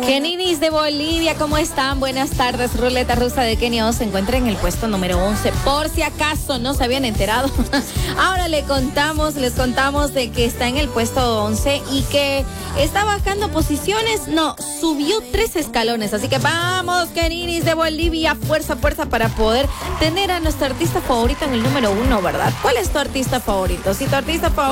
Keninis de Bolivia, ¿cómo están? Buenas tardes. Ruleta Rusa de Kenia se encuentra en el puesto número 11. Por si acaso no se habían enterado. Ahora les contamos de que está en el puesto 11 y que está bajando posiciones. No, subió 3 escalones. Así que vamos, Keninis de Bolivia. Fuerza para poder tener a nuestro artista favorito en el número 1, ¿verdad? ¿Cuál es tu artista favorito? Si tu artista favorito